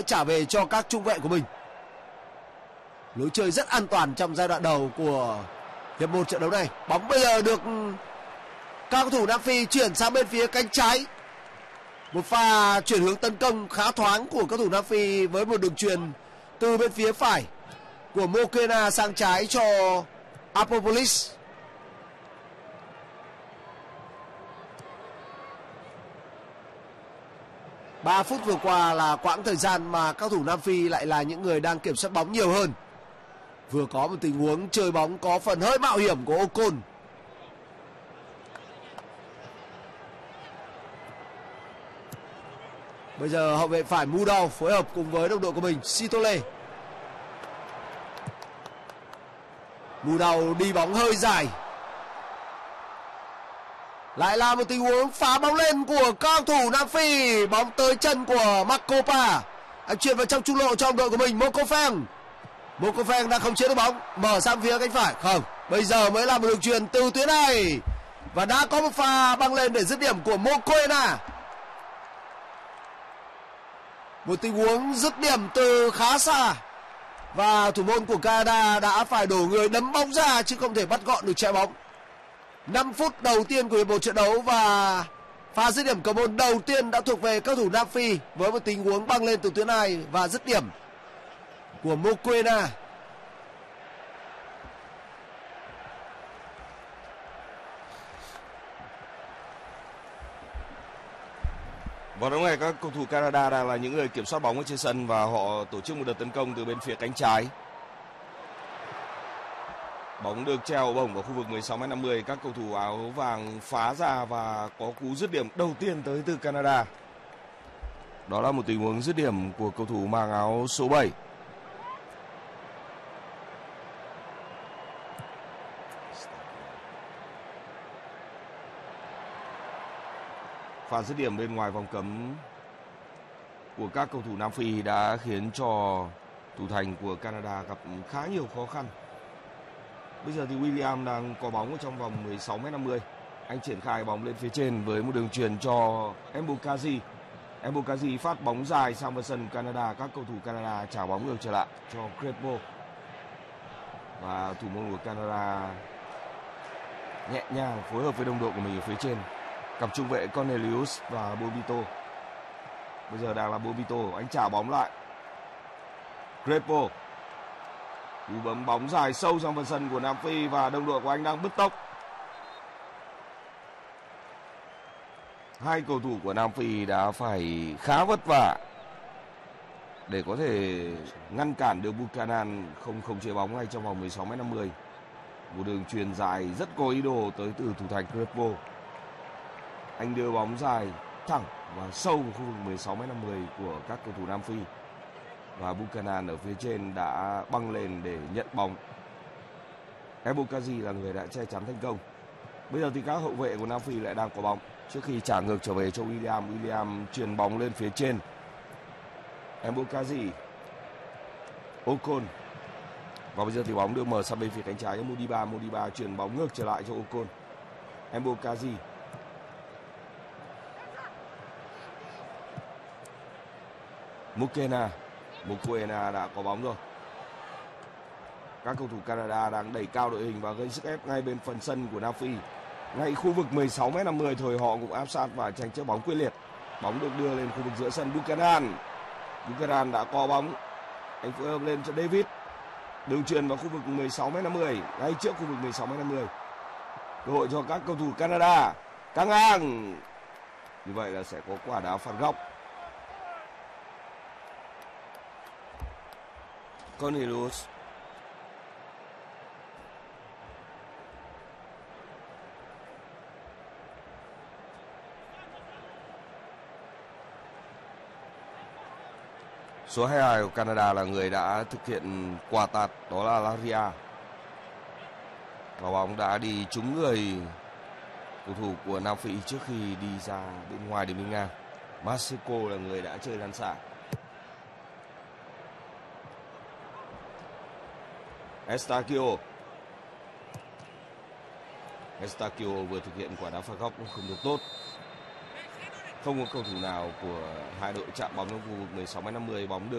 trả về cho các trung vệ của mình. Lối chơi rất an toàn trong giai đoạn đầu của hiệp 1 trận đấu này. Bóng bây giờ được các cầu thủ Nam Phi chuyển sang bên phía cánh trái. Một pha chuyển hướng tấn công khá thoáng của các cầu thủ Nam Phi với một đường truyền từ bên phía phải của Mokoena sang trái cho Apopolis. Ba phút vừa qua là quãng thời gian mà các cầu thủ Nam Phi lại là những người đang kiểm soát bóng nhiều hơn. Vừa có một tình huống chơi bóng có phần hơi mạo hiểm của Ocon. Bây giờ hậu vệ phải Mudau phối hợp cùng với đồng đội của mình Sitole. Mudau đi bóng hơi dài. Lại là một tình huống phá bóng lên của các cầu thủ Nam Phi. Bóng tới chân của Makopa. Anh chuyển vào trong trung lộ cho đồng đội của mình Mokofeng. Mokofeng đang không chế được bóng, mở sang phía cánh phải. Không, bây giờ mới là một đường truyền từ tuyến này. Và đã có một pha băng lên để dứt điểm của Mokoena. Một tình huống dứt điểm từ khá xa. Và thủ môn của Canada đã phải đổ người đấm bóng ra chứ không thể bắt gọn được trái bóng. 5 phút đầu tiên của hiệp 1 trận đấu và pha dứt điểm cầu môn đầu tiên đã thuộc về các thủ Nam Phi với một tình huống băng lên từ tuyến này và dứt điểm của Mokoena. Vào lúc này các cầu thủ Canada đang là những người kiểm soát bóng ở trên sân và họ tổ chức một đợt tấn công từ bên phía cánh trái. Bóng được treo bổng vào khu vực 16m50. Các cầu thủ áo vàng phá ra và có cú dứt điểm đầu tiên tới từ Canada. Đó là một tình huống dứt điểm của cầu thủ mang áo số 7. Pha dứt điểm bên ngoài vòng cấm của các cầu thủ Nam Phi đã khiến cho thủ thành của Canada gặp khá nhiều khó khăn. Bây giờ thì William đang có bóng ở trong vòng 16m50. Anh triển khai bóng lên phía trên với một đường truyền cho Mbokazi. Mbokazi phát bóng dài sang vào sân Canada. Các cầu thủ Canada trả bóng ngược trở lại cho Crespo. Và thủ môn của Canada nhẹ nhàng phối hợp với đồng đội của mình ở phía trên. Cặp trung vệ Cornelius và Bobito. Bây giờ đang là Bobito. Anh trả bóng lại. Crespo. Cú bấm bóng dài sâu sang phần sân của Nam Phi và đồng đội của anh đang bứt tốc. Hai cầu thủ của Nam Phi đã phải khá vất vả để có thể ngăn cản được Buchanan không chế bóng ngay trong vòng 16m50. Một đường truyền dài rất có ý đồ tới từ thủ thành Crespo. Anh đưa bóng dài thẳng và sâu vào khu vực 16m50 của các cầu thủ Nam Phi. Và Buchanan ở phía trên đã băng lên để nhận bóng. Mbokazi là người đã che chắn thành công. Bây giờ thì các hậu vệ của Nam Phi lại đang có bóng. Trước khi trả ngược trở về cho William, William chuyền bóng lên phía trên. Mbokazi, Ocon. Và bây giờ thì bóng được mở sang bên phía cánh trái cho Modiba. Modiba chuyền bóng ngược trở lại cho Ocon. Mbokazi. Mokoena đã có bóng rồi. Các cầu thủ Canada đang đẩy cao đội hình và gây sức ép ngay bên phần sân của Nam Phi. Ngay khu vực 16m50 thôi họ cũng áp sát và tranh chấp bóng quyết liệt. Bóng được đưa lên khu vực giữa sân. Buchanan đã có bóng. Anh phối hợp lên cho David. Đường truyền vào khu vực 16m50, ngay trước khu vực 16m50. Cơ hội cho các cầu thủ Canada căng ngang. Như vậy là sẽ có quả đá phạt góc. Cornelius. Số 22 của Canada là người đã thực hiện quả tạt, đó là Laria. Và bóng đã đi trúng người cầu thủ của Nam Phi trước khi đi ra bên ngoài để bên ngang. Maseko là người đã chơi lăn xả. Estaquio vừa thực hiện quả đá phạt góc cũng không được tốt. Không có cầu thủ nào của hai đội chạm bóng trong khu vực 16m50. Bóng được